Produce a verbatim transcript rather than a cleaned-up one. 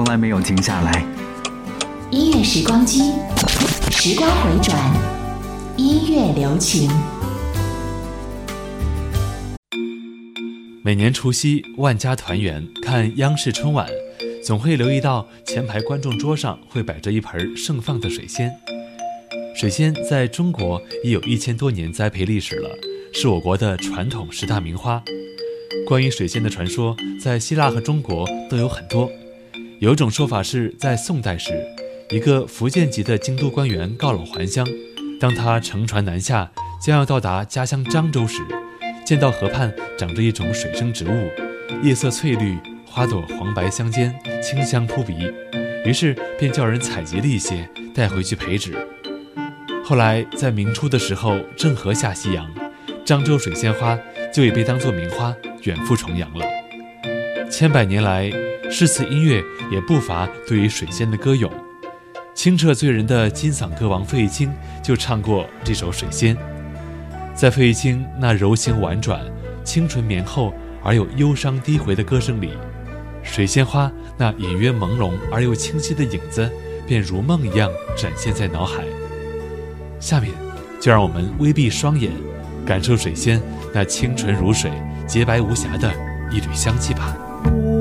从来没有停下来。 音乐时光机，时光回转，音乐留情。 每年除夕万家团圆，看央视春晚，总会留意到前排观众桌上会摆着一盆盛放的水仙。水仙在中国已有一千多年栽培历史了，是我国的传统十大名花。关于水仙的传说，在希腊和中国都有很多。有一种说法是在宋代时，一个福建籍的京都官员告老还乡，当他乘船南下，将要到达家乡漳州时，见到河畔长着一种水生植物，叶色翠绿，花朵黄白相间，清香扑鼻，于是便叫人采集了一些带回去培植。后来在明初的时候，郑和下西洋，漳州水仙花就已被当作名花远赴重洋了。千百年来，诗词音乐也不乏对于水仙的歌咏。清澈醉人的金嗓歌王费玉清就唱过这首《水仙》。在费玉清那柔情婉转、清纯绵厚而又忧伤低回的歌声里，水仙花那隐约朦胧而又清晰的影子便如梦一样展现在脑海。下面就让我们微闭双眼，感受水仙那清纯如水、洁白无瑕的一缕香气吧。